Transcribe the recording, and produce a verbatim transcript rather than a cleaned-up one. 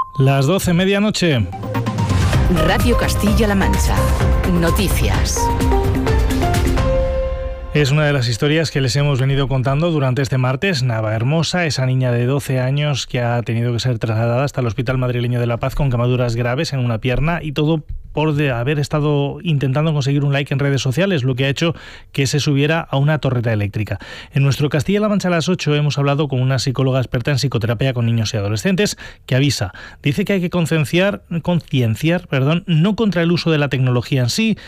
Las doce, medianoche. Radio Castilla-La Mancha. Noticias. Es una de las historias que les hemos venido contando durante este martes. Navahermosa, esa niña de doce años que ha tenido que ser trasladada hasta el Hospital Madrileño de La Paz con quemaduras graves en una pierna, y todo por de haber estado intentando conseguir un like en redes sociales, lo que ha hecho que se subiera a una torreta eléctrica. En nuestro Castilla-La Mancha a las ocho hemos hablado con una psicóloga experta en psicoterapia con niños y adolescentes que avisa. Dice que hay que concienciar, concienciar, perdón, no contra el uso de la tecnología en sí,